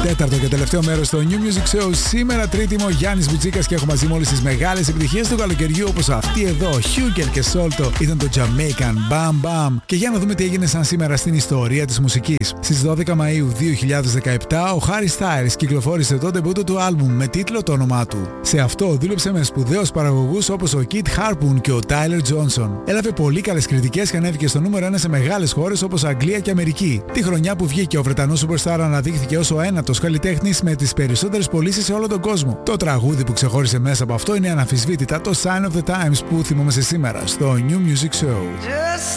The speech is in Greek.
Τέταρτο και τελευταίο μέρος στο New Music Show. Σήμερα Τρίτη είμαι ο Γιάννης Μπουτσίκας και έχω μαζί μου όλες τις μεγάλες επιτυχίες του καλοκαιριού, όπως αυτή εδώ, Huger και Solto, ήταν το Jamaican Bam Bam. Και για να δούμε τι έγινε σαν σήμερα στην ιστορία της μουσικής. Στις 12 Μαΐου 2017 ο Harry Styles κυκλοφόρησε το ντεμπούτο του άλμπουμ με τίτλο το όνομά του. Σε αυτό δούλεψε με σπουδαίους παραγωγούς όπως ο Kit Harpoon και ο Tyler Johnson. Έλαβε πολύ καλές κριτικές και ανέβηκε στο νούμερο 1 σε μεγάλες χώρες όπως Αγγλία και Αμερική. Τη χρονιά που βγήκε, ο Βρετανός Superstar αναδείχθηκε ως ο ένατος καλλιτέχνης με τις περισσότερες πωλήσεις σε όλο τον κόσμο. Το τραγούδι που ξεχώρισε μέσα από αυτό είναι αναμφισβήτητα το Sign of the Times που θυμόμαστε σήμερα στο New Music Show.